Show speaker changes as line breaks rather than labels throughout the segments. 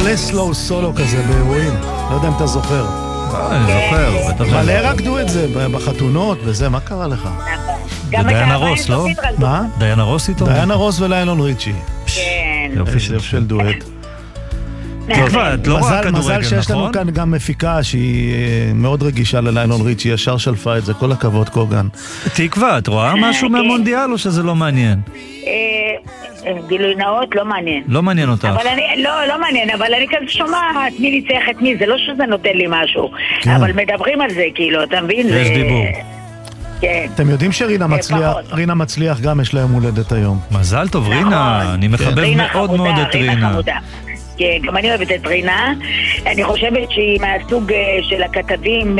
מלא סלואו סולו כזה באירועים, לא יודע אם אתה זוכר.
אני זוכר.
מלא רקדו את זה בחתונות וזה, מה קרה לך?
דיינה רוס, לא?
מה?
דיינה רוס איתו?
דיינה רוס וליילון ריצ'י.
כן.
יופי
של דואט.
תקווה, את לא רואה כדורגל, נכון?
מזל שיש לנו כאן גם מפיקה שהיא מאוד רגישה לליילון ריצ'י, ישר שלפה את זה, כל הכבוד קוגן.
תקווה, את רואה משהו מהמונדיאל או שזה לא מעניין?
גילוי נאות לא מעניין.
לא מעניין אותך.
לא מעניין, אבל אני כזה שומעת מי ניצח את מי, זה לא שזה נותן לי משהו. אבל מדברים על זה, כאילו, אתה מבין?
יש דיבור.
כן.
אתם יודעים שרינה מצליח גם יש לה יום הולדת היום.
מזל טוב, רינה. אני מחבב מאוד מאוד את רינה.
כן, גם אני אוהבת את רינה. אני חושבת שהיא מהסוג של הכתבים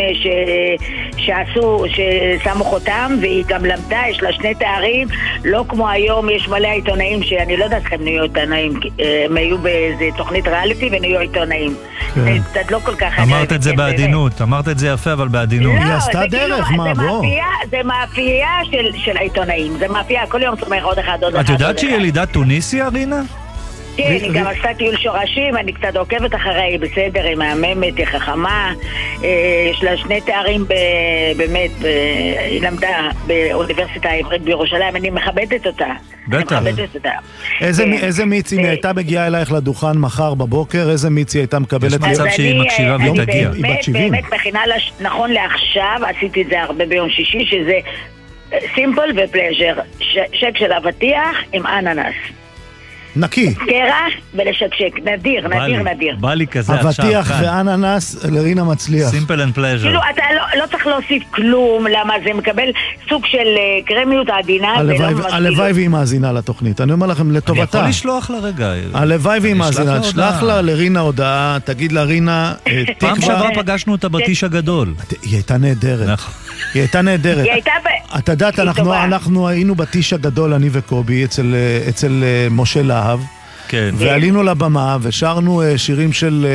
ששמו חותם, והיא גם למדה, יש לה 2 תארים, לא כמו היום, יש מלא עיתונאים שאני לא יודעת איך הם נהיו עיתונאים, הם היו באיזה תוכנית ריאליטי ונהיו עיתונאים. זה קצת לא כל כך...
אמרת את זה בעדינות, אמרת את זה יפה, אבל בעדינות.
היא עשתה דרך, מה, בוא.
זה מאפייה של העיתונאים, זה מאפייה, כל יום צומח עוד אחד.
את יודעת שהיא ילידת טוניסיה, רינה?
כן, היא גם עשתה טיול שורשים, אני קצת עוקבת אחריה, היא בסדר, היא מהממת, היא חכמה, יש לה 2 תארים באמת, היא למדה באוניברסיטה העברית בירושלים, אני מכבדת אותה.
בטח.
איזה מיץ היא הייתה מגיעה אלייך לדוכן מחר בבוקר, איזה מיץ היא הייתה מקבלת?
יש מצב שהיא מקשיבה והיא תגיע.
היא בת 70.
באמת מכינה נכון לעכשיו, עשיתי את זה הרבה ביום שישי, שזה סימפל ופלז'ר, שק של אבטיח עם אננס.
נקי.
קרח ולשקשק, נדיר.
בא לי כזה עכשיו.
אבטיח ואננס לרינה מצליח.
simple and pleasure.
כאילו, אתה לא צריך להוסיף כלום, למה זה מקבל סוג של קרמיות עדינה.
הלוואי והיא מאזינה לתוכנית. אני אומר לכם, לטובתה.
אני יכול לשלוח לה רגע.
הלוואי והיא מאזינה. שלח לה לרינה הודעה, תגיד לה רינה...
פעם שעברה פגשנו אותה בטיש הגדול.
היא הייתה נהדרת. היא הייתה נהדרת. אתה יודעת, אנחנו היינו בטיש הגדול, אני וקובי, אצל משה להב.
כן.
ועלינו לבמה ושרנו שירים של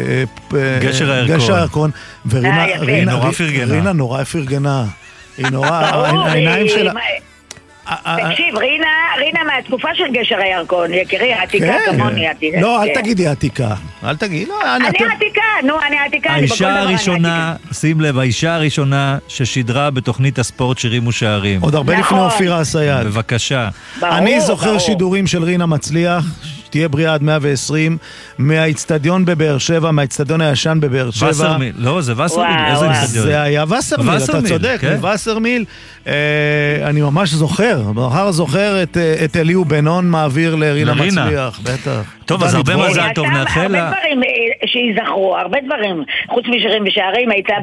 גשר הירקון, ורינה נורא פרגנה. היא נורא, העיניים שלה...
תקשיב, רינה מהתקופה של גשר הירקון, יקירי, העתיקה כמוני.
לא, אל תגידי העתיקה. אל תגידי, לא,
אני העתיקה.
האישה הראשונה, שים לב, האישה הראשונה ששידרה בתוכנית הספורט שירים ושערים.
עוד הרבה לפני אופירה אסייג.
בבקשה.
אני זוכר שידורים של רינה מצליח, תהיה בריאה עד 120, מהאצטדיון בבאר שבע, מהאצטדיון הישן בבאר שבע.
וסרמיל, לא, זה וסרמיל, איזה אצטדיון?
זה היה וסרמיל, אתה צודק, וסרמיל. אני ממש זוכר את אליהו בנון מעביר לרינה מצליח, בטח.
טוב, אז הרבה מזל טוב, נאחל לה.
הרבה דברים שיזכרו, הרבה דברים. חוץ משירים ושערים, הייתה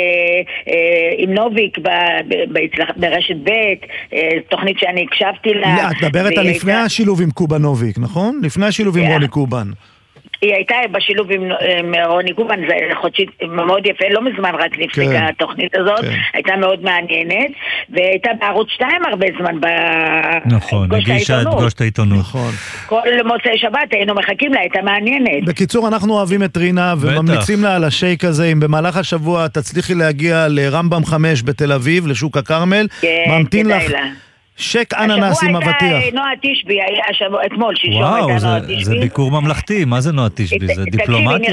עם נוביק ברשת ב', תוכנית שאני הקשבתי לה.
את מדברת על לפני השילוב עם קובה נוביק, נכון? לפני השילוב עם רוני קובן.
היא הייתה בשילוב עם רוני קובן, זה חודשית מאוד יפה, לא מזמן רק לפני התוכנית הזאת, הייתה מאוד מעניינת, והייתה בערוץ 2 הרבה זמן
נכון, הגישה את גושת העיתונות.
כל מוצאי שבת היינו מחכים לה, הייתה מעניינת.
בקיצור, אנחנו אוהבים את רינה וממליצים לה על השייק הזה, אם במהלך השבוע תצליחי להגיע לרמב"ם 5 בתל אביב, לשוק הכרמל, ממתין לך שק אננס עם אבטיח.
השבוע הייתה נועה תשבי, אתמול, שלשום הייתה נועה תשבי.
וואו, זה ביקור ממלכתי, מה זה נועה תשבי? זה דיפלומטי?